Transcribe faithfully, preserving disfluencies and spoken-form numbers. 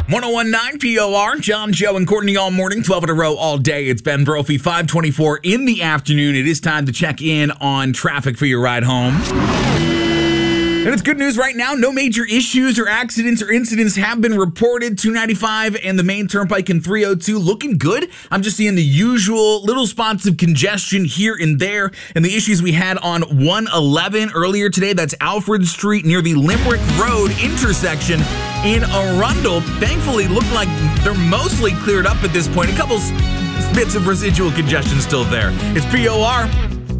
ten nineteen P O R, John, Joe, and Courtney all morning, twelve in a row all day. It's Ben Brophy, five twenty-four in the afternoon. It is time to check in on traffic for your ride home. And it's good news right now. No major issues or accidents or incidents have been reported. two ninety-five and the main turnpike in three oh two looking good. I'm just seeing the usual little spots of congestion here and there. And the issues we had on one eleven earlier today, that's Alfred Street near the Limerick Road intersection in Arundel. Thankfully, look like they're mostly cleared up at this point. A couple bits of residual congestion still there. It's P O R.